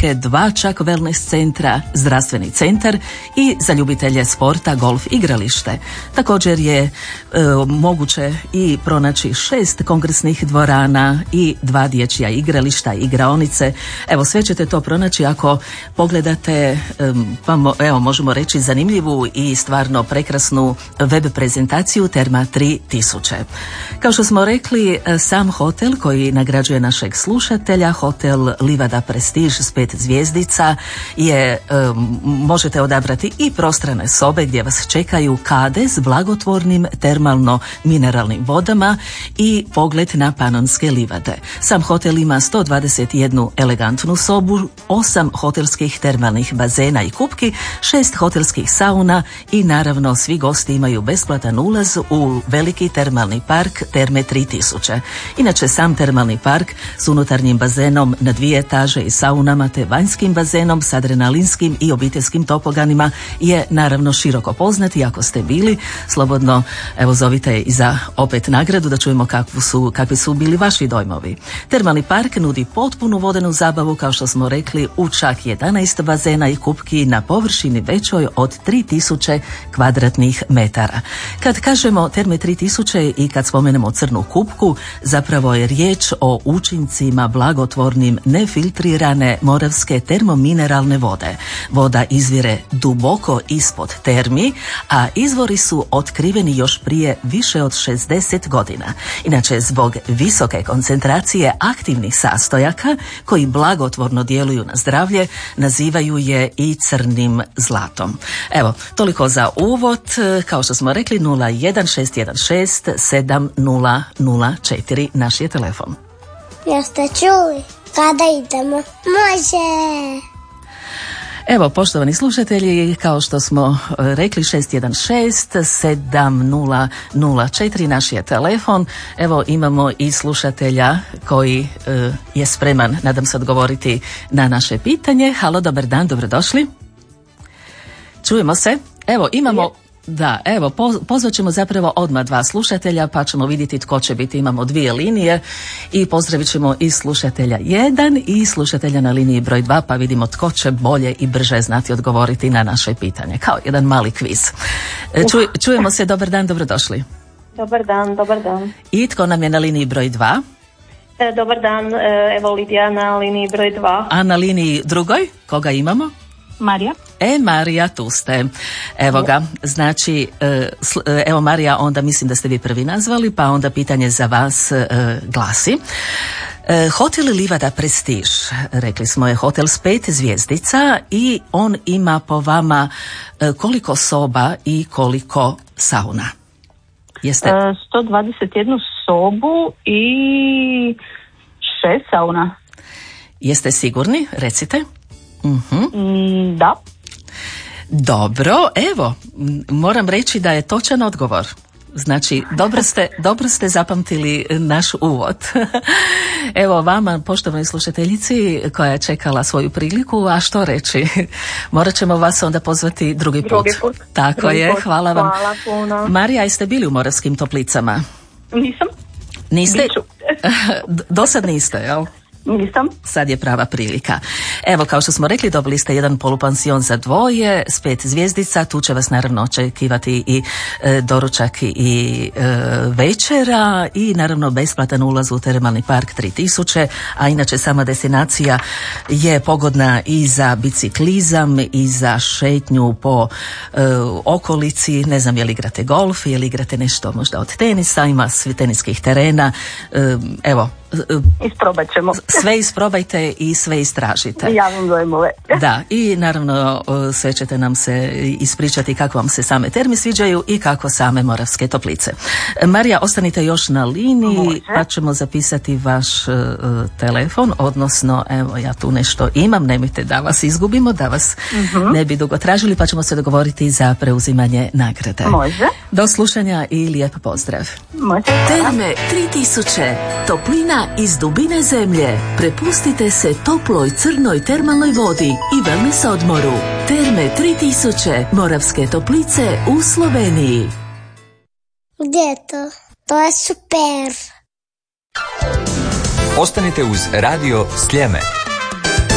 luke, 2 čak wellness centra, zdravstveni centar i za ljubitelje sporta golf igralište. Također je moguće i pronaći 6 kongresnih dvorana i 2 dječja igrališta, igraonice. Evo, sve ćete to pronaći ako pogledate, evo možemo reći zanimljivu i stvarno prekrasnu web prezentaciju Terma 3000. Kao što smo rekli, sam hotel koji nagrađuje našeg slušatelja, hotel Livada Prestige s 5 zvjezdica je, možete odabrati i prostrane sobe gdje vas čekaju kade s blagotvornim termalno-mineralnim vodama i pogled na Panonske livade. Sam hotel ima 121 elegantnu sobu, 8 hotelskih termalnih bazena i kupki, 6 hotelskih sauna i naravno svi gosti imaju besplatan ulaz u veliki termalni park Terme 3000. Inače, sam termalni park s unutarnjim bazenom na 2 etaže i saunama te vanjskim bazenom s adrenalinskim i obiteljskim topoganima je naravno široko poznat i ako ste bili, slobodno evo zovite i za opet nagradu da čujemo kakvi su bili vaši dojmovi. Termalni park nudi potpunu vodenu zabavu, kao što smo rekli, u čak 11 bazena i kupki na površini većoj od 3000 kvadratnih metara. Kad kažemo Terme 3000 i kad spomenemo crnu kupku, zapravo je riječ o učincima blagotvornim nefiltrirane moravske termomineralne vode. Voda izvire duboko ispod termi, a izvori su otkriveni još prije više od 60 godina. Inače, zbog visoke koncentracije aktivnih sastojaka koji blagotvorno djeluju na zdravlje, nazivaju je i crnim zlatom. Evo, toliko za uvod. Kao što smo rekli, 01616 7004 naš je telefon. Jeste čuli? Kada idemo? Može! Evo, poštovani slušatelji, kao što smo rekli, 616 7004 naš je telefon. Evo, imamo i slušatelja koji je spreman, nadam se, odgovoriti na naše pitanje. Halo, dobar dan, dobrodošli. Čujemo se. Evo, imamo... Da, evo, pozvat ćemo zapravo odmah 2 slušatelja, pa ćemo vidjeti tko će biti. Imamo 2 linije i pozdravit ćemo i slušatelja 1 i slušatelja na liniji broj 2, pa vidimo tko će bolje i brže znati odgovoriti na naše pitanje. Kao jedan mali kviz. Čujemo se, dobar dan, dobrodošli. Dobar dan, dobar dan. I tko nam je na liniji broj 2? Dobar dan, evo Lidija na liniji broj 2. A na liniji drugoj, koga imamo? Marija. Marija, tu ste. Evo ga, znači, evo Marija, onda mislim da ste vi prvi nazvali, pa onda pitanje za vas glasi. Hotel Livada Prestige, rekli smo, je hotel s 5 zvjezdica i on ima po vama koliko soba i koliko sauna? Jeste? 121 sobu i 6 sauna. Jeste sigurni? Recite. Da. Dobro, evo, moram reći da je točan odgovor. Znači, dobro ste zapamtili naš uvod. Evo vama, poštovanoj slušateljici koja je čekala svoju priliku, a što reći? Morat ćemo vas onda pozvati drugi put. Tako drugi je, put. Hvala vam. Hvala puno. Marija, jeste bili u Moravskim Toplicama? Nisam. Niste? Do sad niste, jel? Nisam. Sad je prava prilika. Evo, kao što smo rekli, dobili ste jedan polupansion za 2 s 5 zvjezdica. Tu će vas naravno očekivati i doručak i večera i naravno besplatan ulaz u termalni park 3000, a inače sama destinacija je pogodna i za biciklizam i za šetnju po okolici. Ne znam, je li igrate golf, je li igrate nešto možda od tenisa, ima svi teniskih terena. Evo, isprobat ćemo. Sve isprobajte i sve istražite. Javim dojmove. Da, i naravno sve ćete nam se ispričati kako vam se same termi sviđaju i kako same Moravske Toplice. Marija, ostanite još na liniji. Može. Pa ćemo zapisati vaš telefon, odnosno evo ja tu nešto imam, nemojte da vas izgubimo, da vas ne bi dugo tražili, pa ćemo se dogovoriti za preuzimanje nagrade. Može. Do slušanja i lijep pozdrav. Može. Terme 3000, toplina iz dubine zemlje. Prepustite se toploj crnoj termalnoj vodi i wellness odmoru. Terme 3000, Moravske Toplice u Sloveniji. Gdje je to? To je super. Ostanite uz Radio Sljeme.